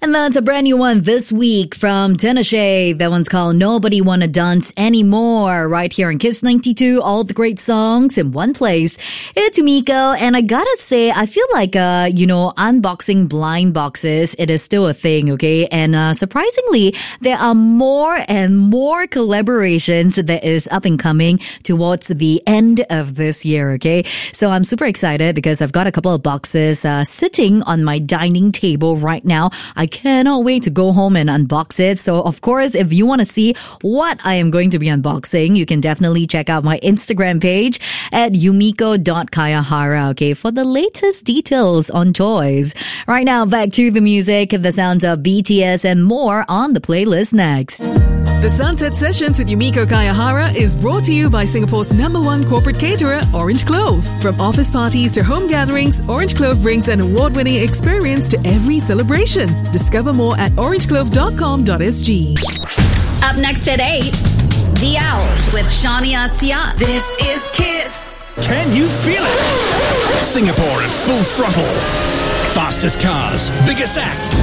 And that's a brand new one this week from Tinashe. That one's called Nobody Wanna Dance Anymore. Right here in Kiss 92, all the great songs in one place. It's Yumiko, and I gotta say, I feel like, unboxing blind boxes, it is still a thing, okay? And surprisingly, there are more and more collaborations that is up and coming towards the end of this year, okay? So I'm super excited because I've got a couple of boxes sitting on my dining table right now. I cannot wait to go home and unbox it. So, of course, if you want to see what I am going to be unboxing, you can definitely check out my Instagram page at yumiko.kayahara, okay, for the latest details on toys. Right now, back to the music, the sounds of BTS and more on the playlist next. The Sunset Sessions with Yumiko Kayahara is brought to you by Singapore's #1 corporate caterer, Orange Clove. From office parties to home gatherings, Orange Clove brings an award-winning experience to every celebration. Discover more at orangeclove.com.sg. Up next at 8, The Owls with Shania Siat. This is Kiss. Can you feel it? Singapore at full throttle. Fastest cars, biggest acts.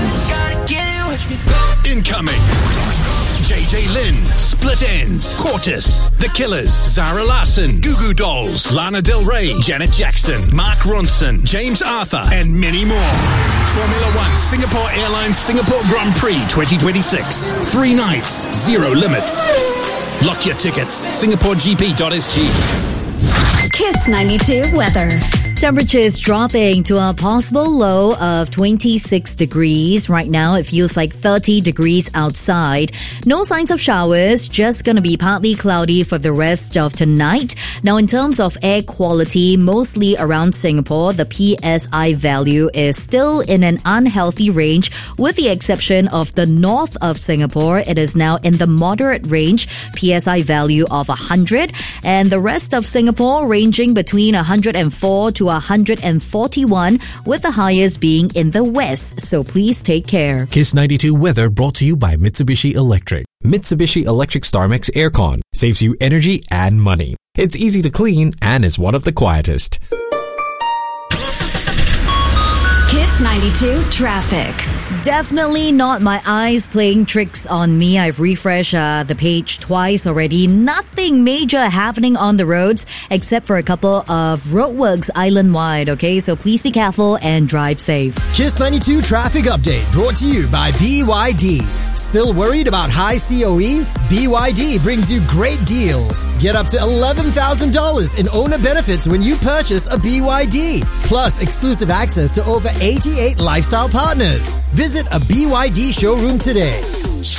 Incoming. JJ Lin, Split Enz, Quartus, The Killers, Zara Larsson, Goo Goo Dolls, Lana Del Rey, Janet Jackson, Mark Ronson, James Arthur, and many more. Formula One Singapore Airlines Singapore Grand Prix 2026. 3 nights, 0 limits. Lock your tickets. SingaporeGP.sg. Kiss 92 weather. Temperatures dropping to a possible low of 26 degrees. Right now, it feels like 30 degrees outside. No signs of showers, just gonna be partly cloudy for the rest of tonight. Now, in terms of air quality, mostly around Singapore, the PSI value is still in an unhealthy range, with the exception of the north of Singapore. It is now in the moderate range, PSI value of 100, and the rest of Singapore ranging between 104 to 141, with the highest being in the west, so please take care. Kiss 92 weather brought to you by Mitsubishi Electric. Mitsubishi Electric StarMax Aircon saves you energy and money. It's easy to clean and is one of the quietest. Kiss 92 traffic. Definitely not my eyes playing tricks on me. I've refreshed the page twice already. Nothing major happening on the roads except for a couple of roadworks island-wide, okay? So please be careful and drive safe. Kiss 92 traffic update brought to you by BYD. Still worried about high COE? BYD brings you great deals. Get up to $11,000 in owner benefits when you purchase a BYD. Plus exclusive access to over 88 lifestyle partners. Visit a BYD showroom today.